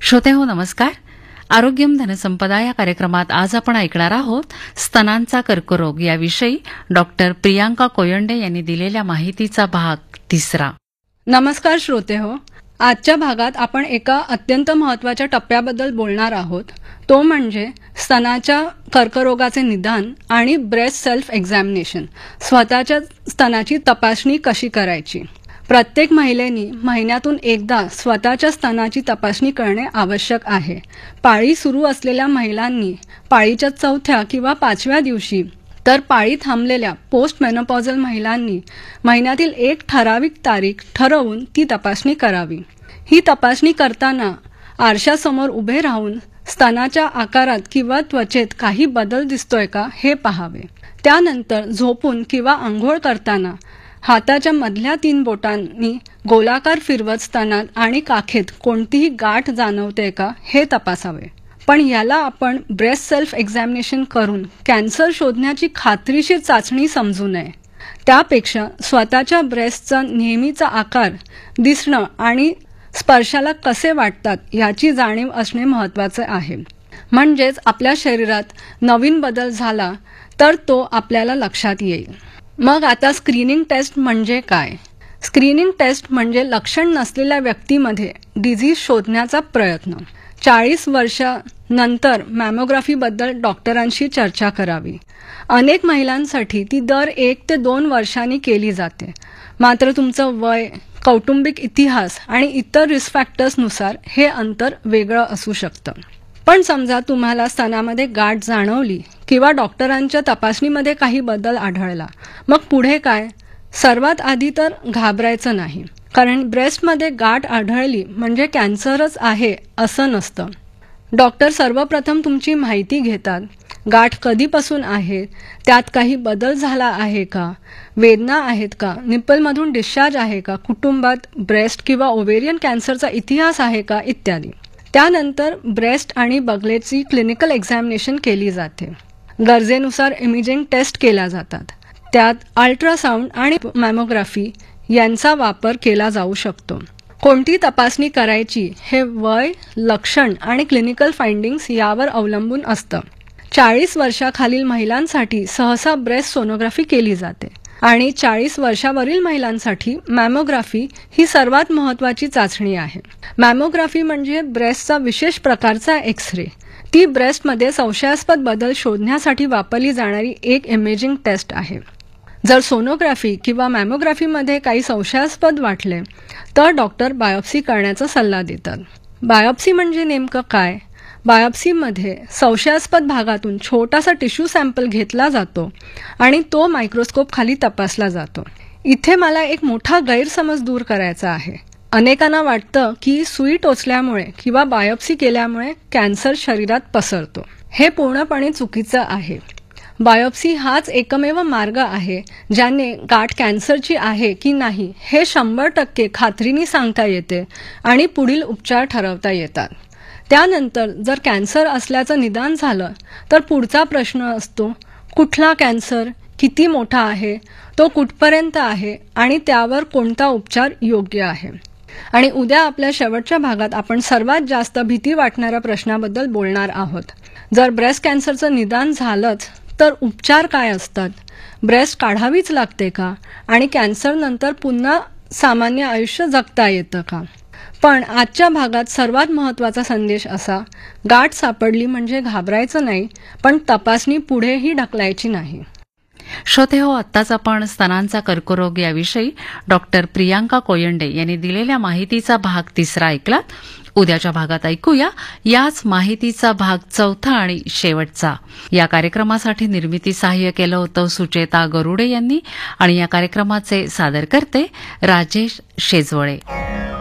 श्रोतेहो नमस्कार. आरोग्यम धनसंपदा या कार्यक्रमात आज आपण ऐकणार आहोत स्तनांचा कर्करोग याविषयी डॉक्टर प्रियांका कोयंडे यांनी दिलेल्या माहितीचा भाग 3. नमस्कार श्रोतेहो. आजच्या भागात आपण एका अत्यंत महत्त्वाच्या टप्प्याबद्दल बोलणार आहोत. तो म्हणजे स्तनाच्या कर्करोगाचे निदान आणि ब्रेस्ट सेल्फ एक्झामिनेशन, स्वतःच्या स्तनाची तपासणी कशी करायची. प्रत्येक महिलेनी महिन्यातून एकदा स्वतःच्या स्तनाची तपासणी करणे आवश्यक आहे. पाळी सुरू असलेल्या महिलांनी पाळीच्या 4थ्या किंवा 5व्या दिवशी, तर पाळी थांबलेल्या पोस्ट मेनोपॉझल महिलांनी महिन्यातील एक ठराविक तारीख ठरवून ती तपासणी करावी. ही तपासणी करताना आरशासमोर उभे राहून स्तनाच्या आकारात किंवा त्वचेत काही बदल दिसतोय का हे पाहावे. त्यानंतर झोपून किंवा आंघोळ करताना हाताच्या मधल्या 3 बोटांनी गोलाकार फिरवत स्तनात आणि काखेत कोणतीही गाठ जाणवते का हे तपासावे. पण याला आपण ब्रेस्ट सेल्फ एक्झामिनेशन करून कॅन्सर शोधण्याची खात्रीशीर चाचणी समजू नये. त्यापेक्षा स्वतःच्या ब्रेस्टचा नेहमीचा आकार दिसणं आणि स्पर्शाला कसे वाटतात याची जाणीव असणे महत्त्वाचे आहे. म्हणजेच आपल्या शरीरात नवीन बदल झाला तर तो आपल्याला लक्षात येईल. मग आता स्क्रीनिंग टेस्ट म्हणजे काय? स्क्रीनिंग टेस्ट म्हणजे लक्षण नसलेल्या व्यक्तीमध्ये डिझीज शोधण्याचा प्रयत्न. 40 वर्षानंतर मॅमोग्राफीबद्दल डॉक्टरांशी चर्चा करावी. अनेक महिलांसाठी ती दर 1 ते 2 वर्षांनी केली जाते. मात्र तुमचं वय, कौटुंबिक इतिहास आणि इतर रिस्क फॅक्टर्सनुसार हे अंतर वेगळं असू शकतं. पण समजा तुम्हाला स्तनामध्ये गाठ जाणवली किंवा डॉक्टरांच्या तपासणीमध्ये काही बदल आढळला, मग पुढे काय? सर्वात आधी तर घाबरायचं नाही, कारण ब्रेस्टमध्ये गाठ आढळली म्हणजे कॅन्सरच आहे असं नसतं. डॉक्टर सर्वप्रथम तुमची माहिती घेतात. गाठ कधीपासून आहे, त्यात काही बदल झाला आहे का, वेदना आहेत का, निप्पलमधून डिस्चार्ज आहे का, कुटुंबात ब्रेस्ट किंवा ओव्हेरियन कॅन्सरचा इतिहास आहे का, इत्यादी. त्यानंतर ब्रेस्ट आणि बगलेची क्लिनिकल एक्झामिनेशन केली जाते. गरजेनुसार इमेजिंग टेस्ट केल्या जातात. त्यात अल्ट्रासाऊंड आणि मॅमोग्राफी यांचा वापर केला जाऊ शकतो. कोणती तपासणी करायची हे वय, लक्षण आणि क्लिनिकल फाइंडिंग्स यावर अवलंबून असतं. 40 वर्षाखालील महिलांसाठी सहसा ब्रेस्ट सोनोग्राफी केली जाते आणि 40 वर्षावरील महिलांसाठी मॅमोग्राफी ही सर्वात महत्त्वाची चाचणी आहे. मॅमोग्राफी म्हणजे ब्रेस्टचा विशेष प्रकारचा एक्स-रे. ती ब्रेस्टमध्ये संशयास्पद बदल शोधण्यासाठी वापरली जाणारी एक इमेजिंग टेस्ट आहे. जर सोनोग्राफी किंवा मॅमोग्राफीमध्ये काही संशयास्पद वाटले तर डॉक्टर बायोप्सी करण्याचा सल्ला देतात. बायोप्सी म्हणजे नेमकं काय? बायोप्सीमध्ये संशयास्पद भागातून छोटासा टिश्यू सॅम्पल घेतला जातो आणि तो मायक्रोस्कोप खाली तपासला जातो. इथे मला एक मोठा गैरसमज दूर करायचा आहे. अनेकांना वाटतं की सुई टोचल्यामुळे किंवा बायोप्सी केल्यामुळे कॅन्सर शरीरात पसरतो. हे पूर्णपणे चुकीचं आहे. बायोप्सी हाच एकमेव मार्ग आहे ज्याने गाठ कॅन्सरची आहे की नाही हे 100% खात्रीने सांगता येते आणि पुढील उपचार ठरवता येतात. त्यानंतर जर कॅन्सर असल्याचं निदान झालं तर पुढचा प्रश्न असतो, कुठला कॅन्सर, किती मोठा आहे, तो कुठपर्यंत आहे आणि त्यावर कोणता उपचार योग्य आहे. आणि उद्या आपल्या शेवटच्या भागात आपण सर्वात जास्त भीती वाटणाऱ्या प्रश्नाबद्दल बोलणार आहोत. जर ब्रेस्ट कॅन्सरचं निदान झालंच तर उपचार काय असतात? ब्रेस्ट काढावीच लागते का? आणि कॅन्सरनंतर पुन्हा सामान्य आयुष्य जगता येतं का? पण आजच्या भागात सर्वात महत्त्वाचा संदेश असा, गाठ सापडली म्हणजे घाबरायचं नाही, पण तपासणी पुढेही ढकलायची नाही. श्रोतेहो, आत्ताच आपण स्तनांचा कर्करोग याविषयी डॉक्टर प्रियांका कोयंडे यांनी दिलेल्या माहितीचा भाग 3 ऐकलात. उद्याच्या भागात ऐकूया याच माहितीचा भाग 4 आणि शेवटचा. या कार्यक्रमासाठी निर्मिती सहाय्य केलं होतं सुचेता गरुडे यांनी आणि या कार्यक्रमाचे सादरकर्ते राजेश शेजवळे.